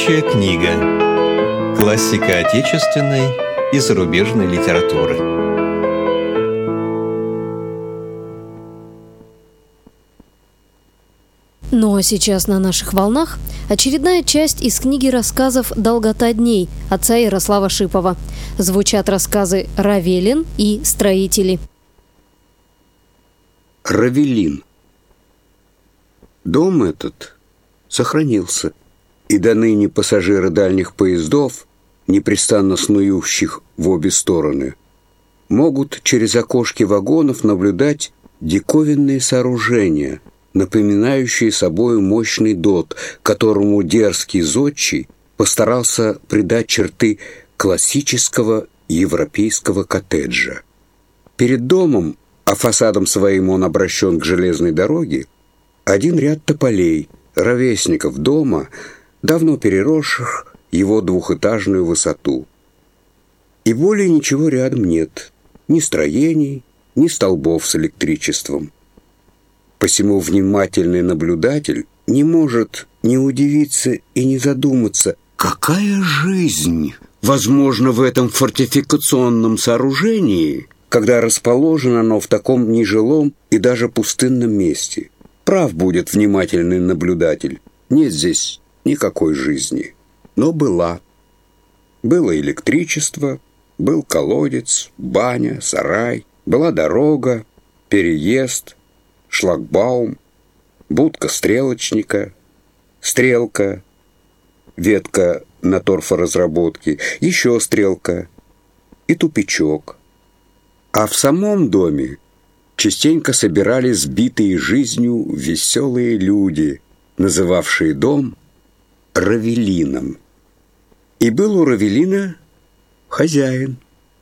Рабочая книга. Классика отечественной и зарубежной литературы. Ну а сейчас на наших волнах очередная часть из книги рассказов «Долгота дней» отца Ярослава Шипова. Звучат рассказы «Равелин» и «Строители». Равелин. Дом этот сохранился, и до ныне пассажиры дальних поездов, непрестанно снующих в обе стороны, могут через окошки вагонов наблюдать диковинные сооружения, напоминающие собою мощный дот, которому дерзкий зодчий постарался придать черты классического европейского коттеджа. Перед домом, а фасадом своим он обращен к железной дороге, один ряд тополей, ровесников дома, давно переросших его двухэтажную высоту. И более ничего рядом нет, ни строений, ни столбов с электричеством. Посему внимательный наблюдатель не может не удивиться и не задуматься, какая жизнь возможна в этом фортификационном сооружении, когда расположено оно в таком нежилом и даже пустынном месте. Прав будет внимательный наблюдатель. Нет здесь никакой жизни. Но была. Было электричество, был колодец, баня, сарай, была дорога, переезд, шлагбаум, будка стрелочника, стрелка, ветка на торфоразработке, еще стрелка и тупичок. А в самом доме частенько собирались сбитые жизнью веселые люди, называвшие дом Равелином. И был у Равелина хозяин.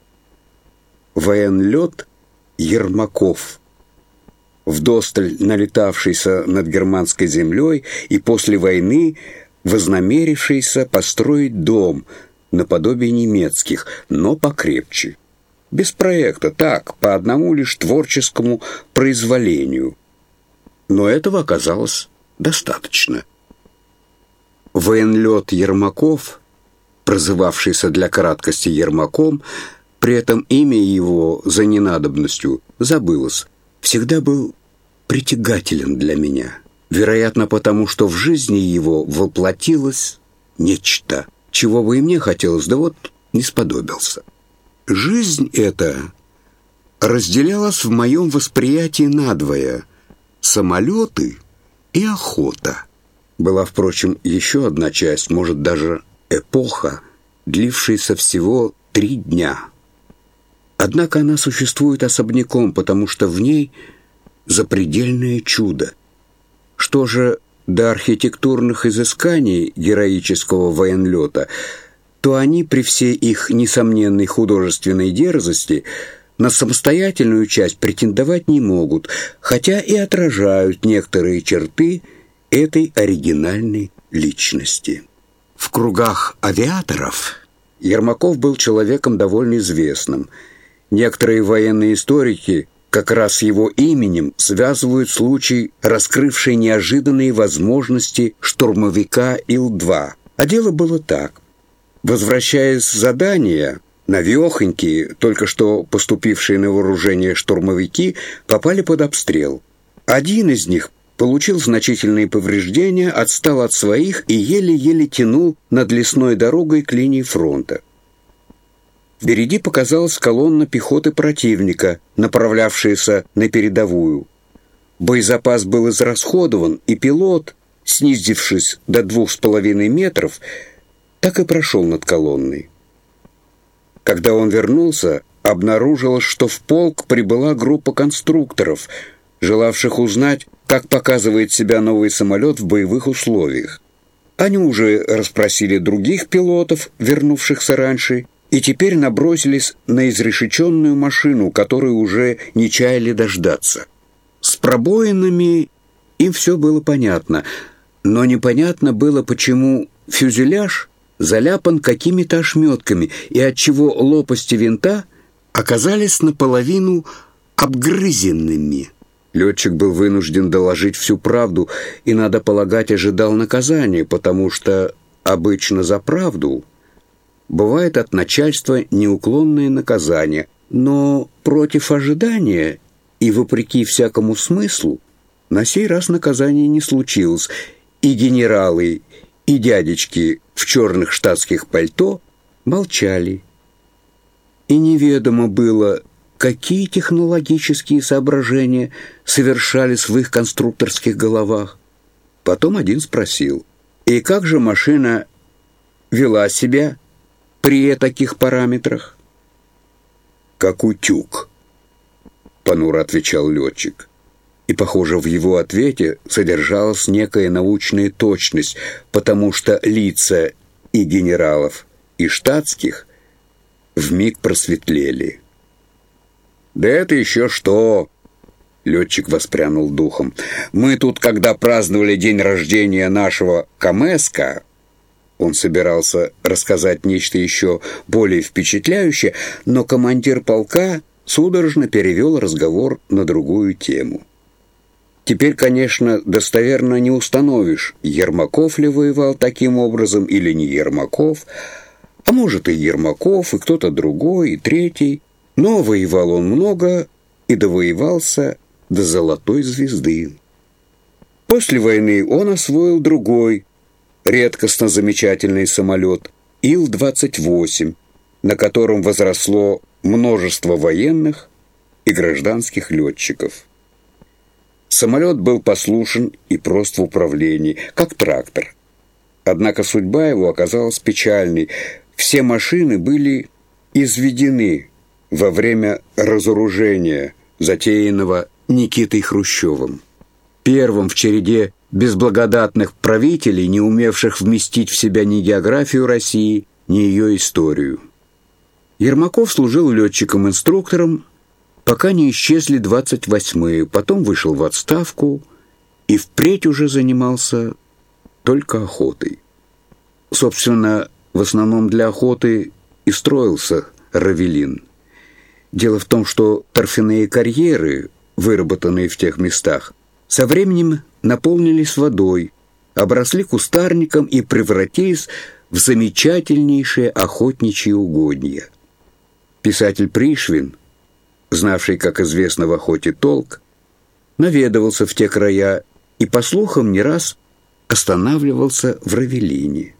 Военлет Ермаков, вдосталь налетавшийся над германской землей и после войны вознамерившийся построить дом наподобие немецких, но покрепче. Без проекта, так, по одному лишь творческому произволению. Но этого оказалось достаточно. Военлет Ермаков, прозывавшийся для краткости Ермаком, при этом имя его за ненадобностью забылось, всегда был притягателен для меня. Вероятно, потому что в жизни его воплотилось нечто, чего бы и мне хотелось, да вот не сподобился. Жизнь эта разделялась в моем восприятии надвое – самолеты и охота. Была, впрочем, еще одна часть, может, даже эпоха, длившаяся всего 3 дня. Однако она существует особняком, потому что в ней запредельное чудо. Что же до архитектурных изысканий героического военлета, то они при всей их несомненной художественной дерзости на самостоятельную часть претендовать не могут, хотя и отражают некоторые черты этой оригинальной личности. В кругах авиаторов Ермаков был человеком довольно известным. Некоторые военные историки как раз с его именем связывают случай, раскрывший неожиданные возможности штурмовика Ил-2. А дело было так. Возвращаясь с задания, навехонькие, только что поступившие на вооружение штурмовики, попали под обстрел. Один из них получил значительные повреждения, отстал от своих и еле-еле тянул над лесной дорогой к линии фронта. Впереди показалась колонна пехоты противника, направлявшаяся на передовую. Боезапас был израсходован, и пилот, снизившись до 2,5 метров, так и прошел над колонной. Когда он вернулся, обнаружилось, что в полк прибыла группа конструкторов, желавших узнать, как показывает себя новый самолет в боевых условиях. Они уже расспросили других пилотов, вернувшихся раньше, и теперь набросились на изрешеченную машину, которую уже не чаяли дождаться. С пробоинами им все было понятно, но непонятно было, почему фюзеляж заляпан какими-то ошметками и отчего лопасти винта оказались наполовину обгрызенными. Летчик был вынужден доложить всю правду и, надо полагать, ожидал наказания, потому что обычно за правду, бывает от начальства неуклонное наказание, но против ожидания и вопреки всякому смыслу на сей раз наказания не случилось, и генералы, и дядечки в черных штатских пальто молчали. И неведомо было, какие технологические соображения совершались в их конструкторских головах. Потом один спросил: «И как же машина вела себя при таких параметрах?» «Как утюг», — понуро отвечал летчик. И, похоже, в его ответе содержалась некая научная точность, потому что лица и генералов, и штатских вмиг просветлели. «Да это еще что!» — летчик воспрянул духом. «Мы тут, когда праздновали день рождения нашего Камэска...» Он собирался рассказать нечто еще более впечатляющее, но командир полка судорожно перевел разговор на другую тему. Теперь, конечно, достоверно не установишь, Ермаков ли воевал таким образом или не Ермаков, а может и Ермаков, и кто-то другой, и третий, но воевал он много и довоевался до золотой звезды. После войны он освоил другой, редкостно замечательный самолет Ил-28, на котором возросло множество военных и гражданских летчиков. Самолет был послушен и прост в управлении, как трактор. Однако судьба его оказалась печальной. Все машины были изведены во время разоружения, затеянного Никитой Хрущевым. Первым в череде безблагодатных правителей, не умевших вместить в себя ни географию России, ни ее историю. Ермаков служил летчиком-инструктором, пока не исчезли 28-е, потом вышел в отставку и впредь уже занимался только охотой. Собственно, в основном для охоты и строился Равелин. Дело в том, что торфяные карьеры, выработанные в тех местах, со временем наполнились водой, обросли кустарником и превратились в замечательнейшие охотничьи угодья. Писатель Пришвин, знавший, как известно, в охоте толк, наведывался в те края и, по слухам, не раз останавливался в Равелине.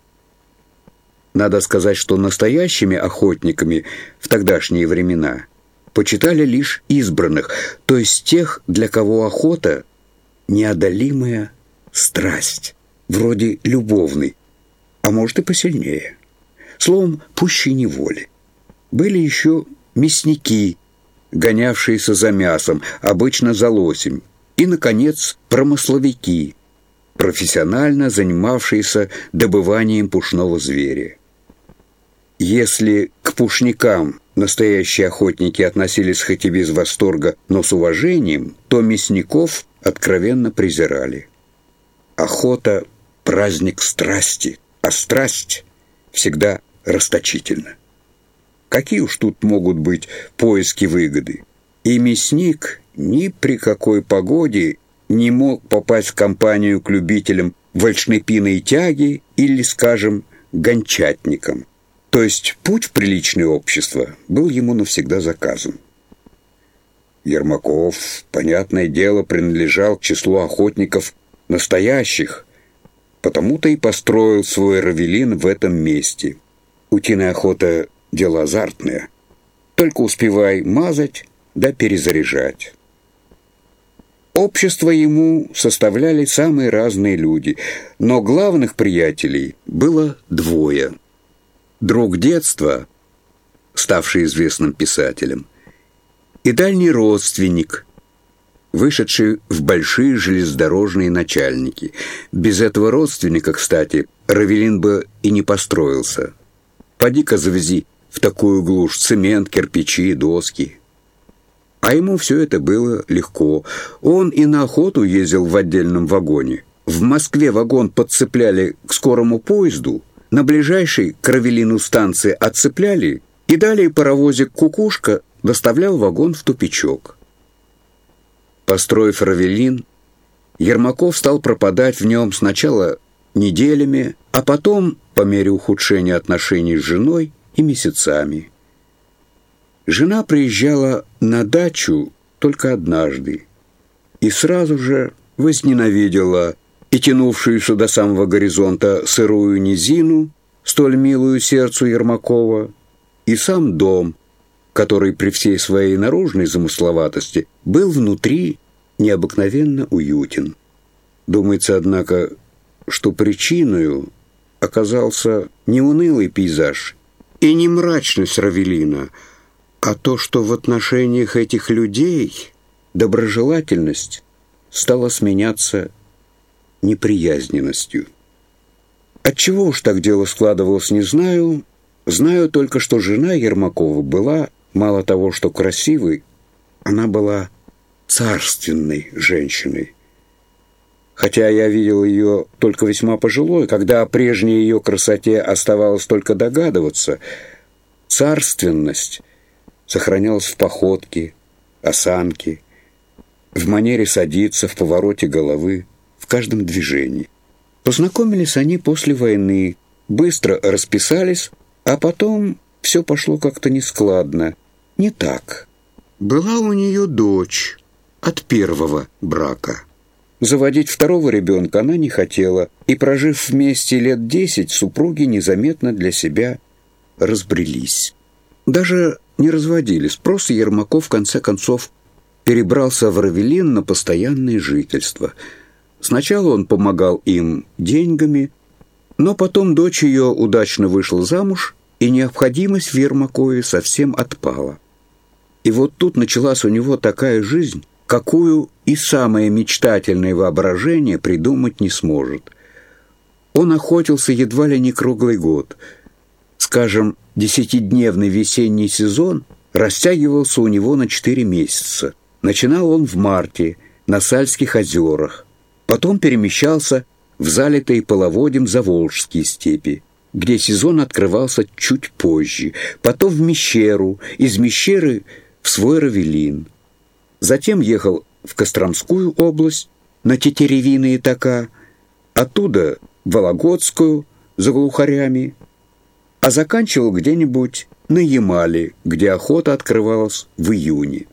Надо сказать, что настоящими охотниками в тогдашние времена почитали лишь избранных, то есть тех, для кого охота – неодолимая страсть, вроде любовной, а может и посильнее. Словом, пуще неволи. Были еще мясники, гонявшиеся за мясом, обычно за лосем, и, наконец, промысловики, профессионально занимавшиеся добыванием пушного зверя. Если к пушникам настоящие охотники относились хоть и без восторга, но с уважением, то мясников откровенно презирали. Охота – праздник страсти, а страсть всегда расточительна. Какие уж тут могут быть поиски выгоды? И мясник ни при какой погоде не мог попасть в компанию к любителям вальшнепиной тяги или, скажем, гончатникам. То есть путь в приличное общество был ему навсегда заказан. Ермаков, понятное дело, принадлежал к числу охотников настоящих, потому-то и построил свой Равелин в этом месте. Утиная охота – дело азартное. Только успевай мазать да перезаряжать. Общество ему составляли самые разные люди, но главных приятелей было двое. Друг детства, ставший известным писателем, и дальний родственник, вышедший в большие железнодорожные начальники. Без этого родственника, кстати, Равелин бы и не построился. Поди-ка завези в такую глушь цемент, кирпичи, доски. А ему все это было легко. Он и на охоту ездил в отдельном вагоне. В Москве вагон подцепляли к скорому поезду, на ближайшей к Равелину станции отцепляли, и далее паровозик «Кукушка» доставлял вагон в тупичок. Построив Равелин, Ермаков стал пропадать в нем сначала неделями, а потом, по мере ухудшения отношений с женой, и месяцами. Жена приезжала на дачу только однажды и сразу же возненавидела и тянувшуюся до самого горизонта сырую низину, столь милую сердцу Ермакова, и сам дом, который при всей своей наружной замысловатости был внутри необыкновенно уютен. Думается, однако, что причиною оказался не унылый пейзаж и не мрачность Равелина, а то, что в отношениях этих людей доброжелательность стала сменяться неприязненностью. Отчего уж так дело складывалось, не знаю. Знаю только, что жена Ермакова была, мало того, что красивой, она была царственной женщиной. Хотя я видел ее только весьма пожилой, когда о прежней ее красоте оставалось только догадываться, царственность сохранялась в походке, осанке, в манере садиться, в повороте головы, в каждом движении. Познакомились они после войны, быстро расписались, а потом все пошло как-то нескладно, не так. Была у нее дочь от первого брака. Заводить второго ребенка она не хотела, и, прожив вместе лет 10, супруги незаметно для себя разбрелись. Даже не разводились, просто Ермаков в конце концов перебрался в Равелин на постоянное жительство. Сначала он помогал им деньгами, но потом дочь ее удачно вышла замуж, и необходимость в Ермакове совсем отпала. И вот тут началась у него такая жизнь, какую и самое мечтательное воображение придумать не сможет. Он охотился едва ли не круглый год. Скажем, 10-дневный весенний сезон растягивался у него на 4 месяца. Начинал он в марте на Сальских озерах, потом перемещался в залитые половодьем Заволжские степи, где сезон открывался чуть позже, потом в Мещеру, из Мещеры в свой Равелин. Затем ехал в Костромскую область на Тетеревиные тока, оттуда в Вологодскую за глухарями, а заканчивал где-нибудь на Ямале, где охота открывалась в июне.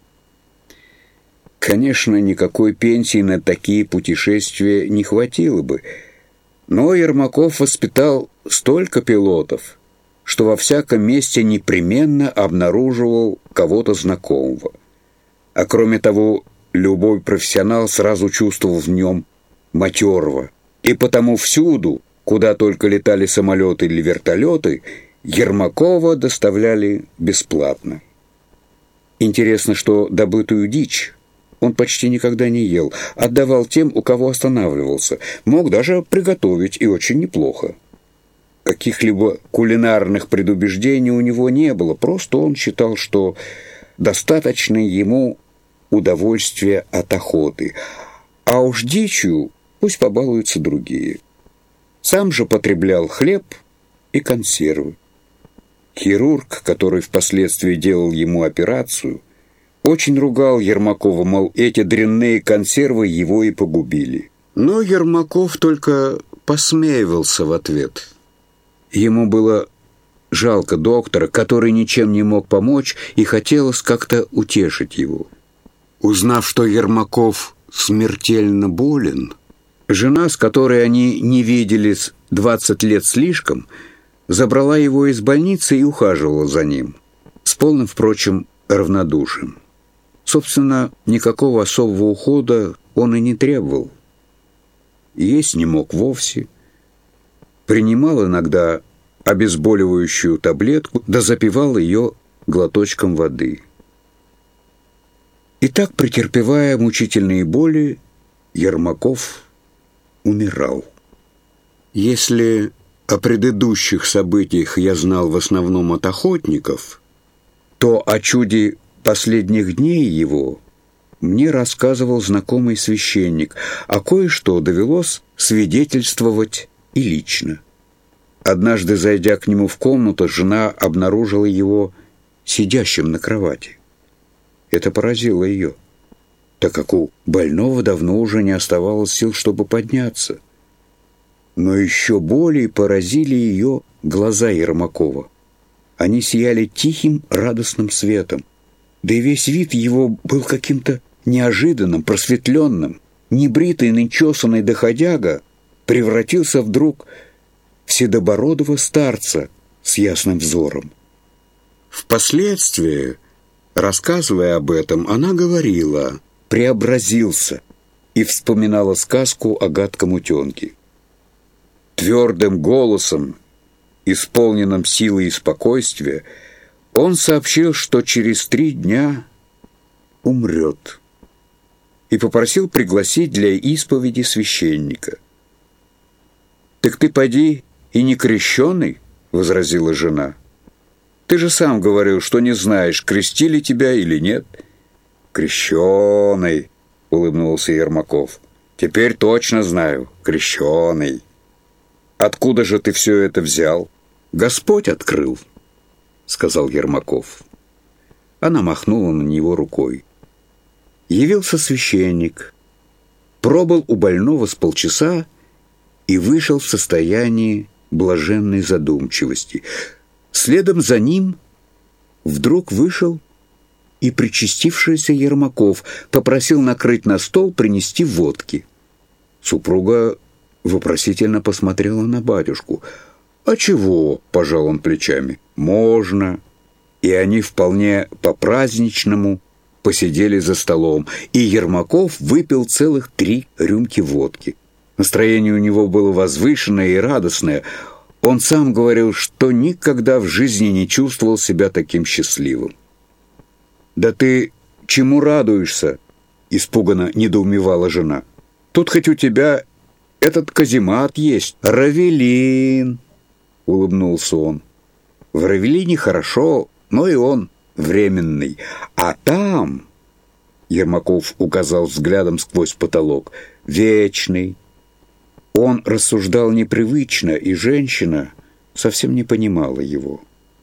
Конечно, никакой пенсии на такие путешествия не хватило бы, но Ермаков воспитал столько пилотов, что во всяком месте непременно обнаруживал кого-то знакомого. А кроме того, любой профессионал сразу чувствовал в нем матерого, и потому всюду, куда только летали самолеты или вертолеты, Ермакова доставляли бесплатно. Интересно, что добытую дичь он почти никогда не ел, отдавал тем, у кого останавливался, мог даже приготовить и очень неплохо. Каких-либо кулинарных предубеждений у него не было, просто он считал, что достаточно ему удовольствия от охоты, а уж дичью пусть побалуются другие. Сам же потреблял хлеб и консервы. Хирург, который впоследствии делал ему операцию, очень ругал Ермакова, мол, эти дрянные консервы его и погубили. Но Ермаков только посмеивался в ответ. Ему было жалко доктора, который ничем не мог помочь, и хотелось как-то утешить его. Узнав, что Ермаков смертельно болен, жена, с которой они не виделись 20 лет слишком, забрала его из больницы и ухаживала за ним, с полным, впрочем, равнодушием. Собственно, никакого особого ухода он и не требовал. Есть не мог вовсе. Принимал иногда обезболивающую таблетку, да запивал ее глоточком воды. И так, претерпевая мучительные боли, Ермаков умирал. Если о предыдущих событиях я знал в основном от охотников, то о чуде последних дней его мне рассказывал знакомый священник, а кое-что довелось свидетельствовать и лично. Однажды, зайдя к нему в комнату, жена обнаружила его сидящим на кровати. Это поразило ее, так как у больного давно уже не оставалось сил, чтобы подняться. Но еще более поразили ее глаза Ермакова. Они сияли тихим, радостным светом. Да и весь вид его был каким-то неожиданным, просветленным. Небритый, нечесанный доходяга превратился вдруг в седобородого старца с ясным взором. Впоследствии, рассказывая об этом, она говорила: «преобразился», и вспоминала сказку о гадком утенке. Твердым голосом, исполненным силы и спокойствия, он сообщил, что через 3 дня умрет, и попросил пригласить для исповеди священника. «Так ты поди и не крещеный?» — возразила жена. «Ты же сам говорил, что не знаешь, крестили тебя или нет». «Крещеный», — улыбнулся Ермаков. «Теперь точно знаю, крещеный». «Откуда же ты все это взял?» «Господь открыл», — сказал Ермаков. Она махнула на него рукой. Явился священник, пробыл у больного с полчаса и вышел в состоянии блаженной задумчивости. Следом за ним вдруг вышел и причастившийся Ермаков, попросил накрыть на стол, принести водки. Супруга вопросительно посмотрела на батюшку. «А чего?» – пожал он плечами. «Можно». И они вполне по-праздничному посидели за столом, и Ермаков выпил целых 3 рюмки водки. Настроение у него было возвышенное и радостное. Он сам говорил, что никогда в жизни не чувствовал себя таким счастливым. «Да ты чему радуешься?» – испуганно недоумевала жена. «Тут хоть у тебя этот каземат есть, Равелин», – улыбнулся он. «В Равелине хорошо, но и он временный. А там...» – Ермаков указал взглядом сквозь потолок. «Вечный». Он рассуждал непривычно, и женщина совсем не понимала его.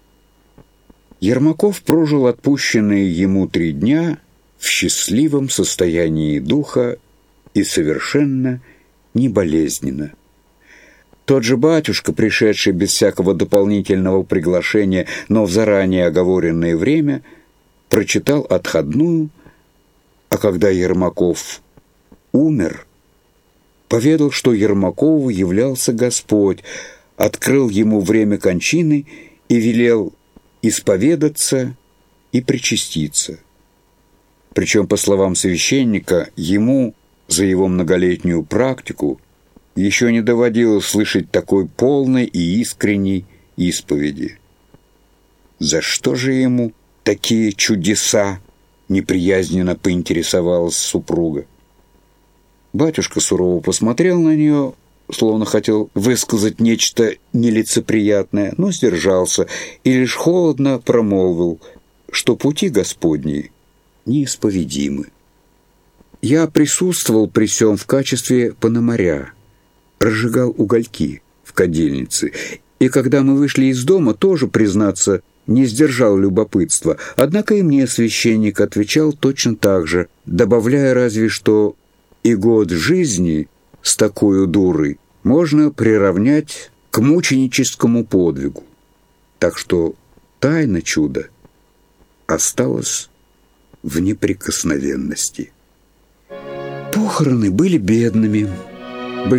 Ермаков прожил отпущенные ему 3 дня в счастливом состоянии духа и совершенно не болезненно. Тот же батюшка, пришедший без всякого дополнительного приглашения, но в заранее оговоренное время, прочитал отходную, а когда Ермаков умер, поведал, что Ермакову являлся Господь, открыл ему время кончины и велел исповедаться и причаститься. Причем, по словам священника, ему за его многолетнюю практику еще не доводилось слышать такой полной и искренней исповеди. «За что же ему такие чудеса?» — неприязненно поинтересовалась супруга. Батюшка сурово посмотрел на нее, словно хотел высказать нечто нелицеприятное, но сдержался и лишь холодно промолвил, что пути Господни неисповедимы. «Я присутствовал при сём в качестве пономаря, разжигал угольки в кадильнице, и когда мы вышли из дома, тоже, признаться, не сдержал любопытства, однако и мне священник отвечал точно так же, добавляя разве что и год жизни с такой дурой можно приравнять к мученическому подвигу. Так что тайна чуда осталась в неприкосновенности». Похороны были бедными.